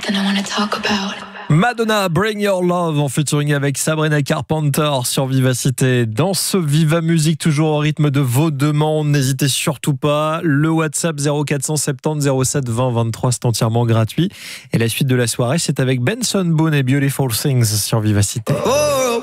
something I want to talk about. Madonna, Bring Your Love en featuring avec Sabrina Carpenter sur Vivacité. Dans ce Viva Musique, toujours au rythme de vos demandes, n'hésitez surtout pas. Le WhatsApp 0470 07 20 23, c'est entièrement gratuit. Et la suite de la soirée, c'est avec Benson Boone et Beautiful Things sur Vivacité.